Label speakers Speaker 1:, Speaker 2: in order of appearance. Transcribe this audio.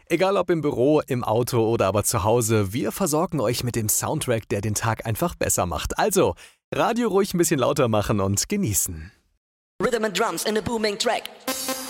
Speaker 1: Egal ob im Büro, im Auto oder aber zu Hause, wir versorgen euch mit dem Soundtrack, der den Tag einfach besser macht. Also, Radio ruhig ein bisschen lauter machen und genießen.
Speaker 2: Rhythm and drums in a booming track.